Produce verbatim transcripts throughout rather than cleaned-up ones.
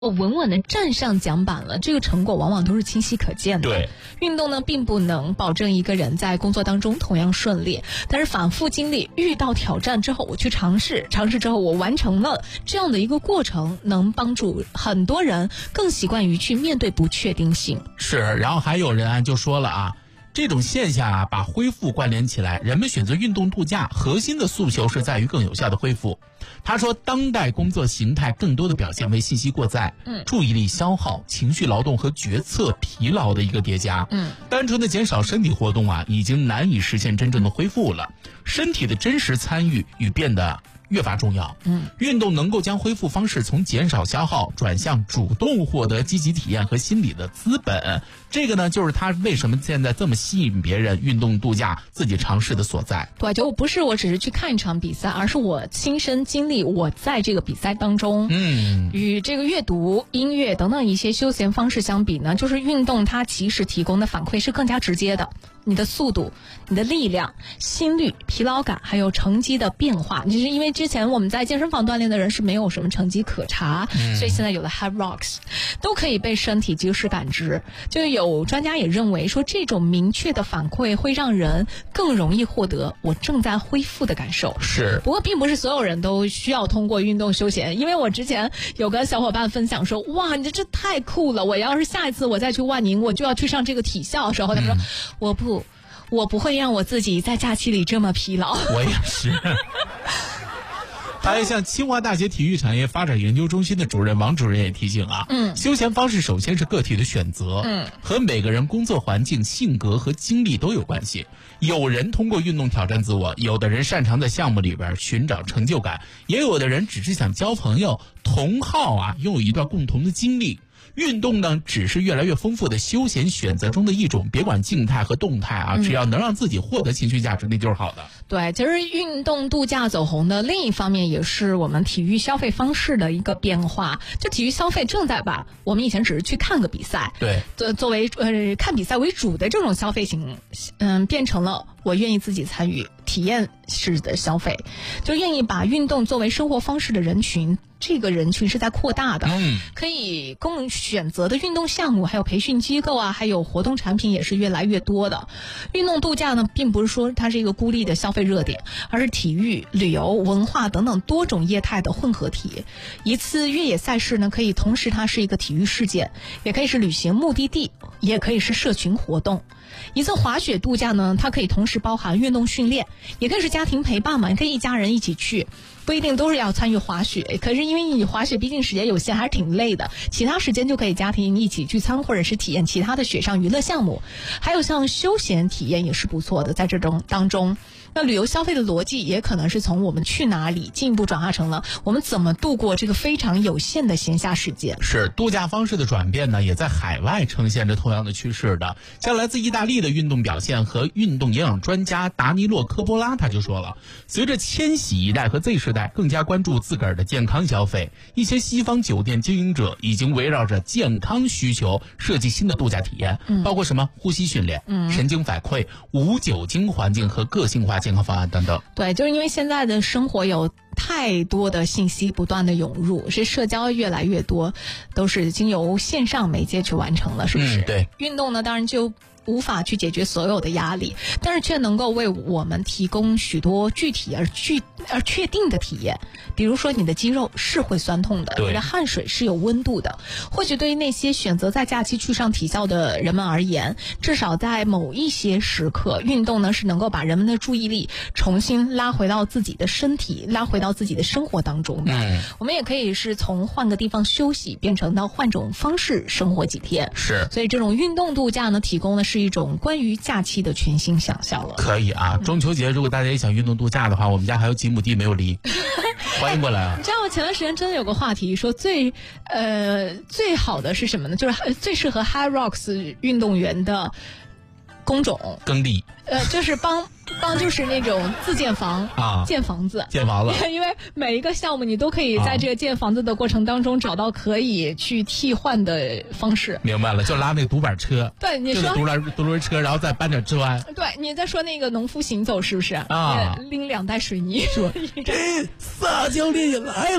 稳稳的站上讲板了，这个成果往往都是清晰可见的。 对， 运动呢并不能保证一个人在工作当中同样顺利，但是反复经历，遇到挑战之后我去尝试，尝试之后我完成了，这样的一个过程能帮助很多人更习惯于去面对不确定性。 是，然后还有人就说了啊，这种现象啊，把恢复关联起来，人们选择运动度假，核心的诉求是在于更有效的恢复。他说，当代工作形态更多的表现为信息过载、嗯、注意力消耗、情绪劳动和决策疲劳的一个叠加。嗯，单纯的减少身体活动啊，已经难以实现真正的恢复了。身体的真实参与与变得越发重要。嗯，运动能够将恢复方式从减少消耗转向主动获得积极体验和心理的资本。这个呢，就是他为什么现在这么吸引别人运动度假自己尝试的所在。 对，就不是我只是去看一场比赛，而是我亲身经历，我在这个比赛当中，嗯，与这个阅读、音乐等等一些休闲方式相比呢，就是运动它其实提供的反馈是更加直接的。你的速度、你的力量、心率、疲劳感，还有成绩的变化，就是因为之前我们在健身房锻炼的人是没有什么成绩可查，嗯、所以现在有了 High Rocks 都可以被身体及时感知。就有专家也认为说，这种明确的反馈会让人更容易获得我正在恢复的感受。 是， 不过并不是所有人都需要通过运动休闲，因为我之前有个小伙伴分享说，哇，你这这太酷了！我要是下一次我再去万宁，我就要去上这个体校的时候，他说、嗯、我不。我不会让我自己在假期里这么疲劳。 我也是。还有像清华大学体育产业发展研究中心的主任王主任也提醒啊，嗯，休闲方式首先是个体的选择，嗯，和每个人工作环境、性格和经历都有关系。有人通过运动挑战自我，有的人擅长在项目里边寻找成就感，也有的人只是想交朋友、同好啊，拥有一段共同的经历。运动呢，只是越来越丰富的休闲选择中的一种，别管静态和动态啊，只要能让自己获得情绪价值，那就是好的。 对，其实运动度假走红的另一方面，也是我们体育消费方式的一个变化。就体育消费正在把我们以前只是去看个比赛， 对， 作作为呃看比赛为主的这种消费型，嗯，变成了我愿意自己参与体验式的消费，就愿意把运动作为生活方式的人群。这个人群是在扩大的，嗯，可以供选择的运动项目，还有培训机构啊，还有活动产品也是越来越多的。运动度假呢，并不是说它是一个孤立的消费热点，而是体育、旅游、文化等等多种业态的混合体。一次越野赛事呢，可以同时它是一个体育事件，也可以是旅行目的地，也可以是社群活动。一次滑雪度假呢，它可以同时包含运动训练，也可以是家庭陪伴嘛，你可以一家人一起去。不一定都是要参与滑雪，可是因为你滑雪毕竟时间有限，还是挺累的，其他时间就可以家庭一起聚餐，或者是体验其他的雪上娱乐项目。还有像休闲体验也是不错的，在这种当中，那旅游消费的逻辑也可能是从我们去哪里进一步转化成了我们怎么度过这个非常有限的闲暇时间。 是，度假方式的转变呢，也在海外呈现着同样的趋势的。像来自意大利的运动表现和运动营养专家达尼洛科波拉他就说了，随着千禧一代和 Z 世代更加关注自个儿的健康消费，一些西方酒店经营者已经围绕着健康需求设计新的度假体验，嗯、包括什么呼吸训练、嗯、神经反馈、无酒精环境和个性化健康方案等等。 对，就是因为现在的生活有太多的信息不断的涌入，是社交越来越多，都是经由线上媒介去完成了，是不是？ 嗯、对。 运动呢，当然就无法去解决所有的压力，但是却能够为我们提供许多具体而具而确定的体验。比如说，你的肌肉是会酸痛的，你的汗水是有温度的。或许对于那些选择在假期去上体校的人们而言，至少在某一些时刻，运动呢是能够把人们的注意力重新拉回到自己的身体，拉回到自己的生活当中的。嗯，我们也可以是从换个地方休息，变成到换种方式生活几天。 是， 所以这种运动度假呢，提供的是一种关于假期的全新想象了。 可以啊，中秋节如果大家也想运动度假的话，我们家还有几亩地没有离，欢迎过来啊！ 你知道我前段时间真的有个话题说最呃最好的是什么呢？就是最适合 High Rocks 运动员的工种耕地， 呃，就是帮帮就是那种自建房啊， 建房子， 建房子。 因为每一个项目你都可以在这个建房子的过程当中找到可以去替换的方式。 明白了，就拉那个独板车， 对，你说独轮独轮车，然后再搬点砖。 对，你在说那个农夫行走是不是啊？ 拎两袋水泥， 说，哎，撒娇烈也来了。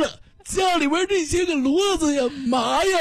家里边这些个骡子呀、马呀。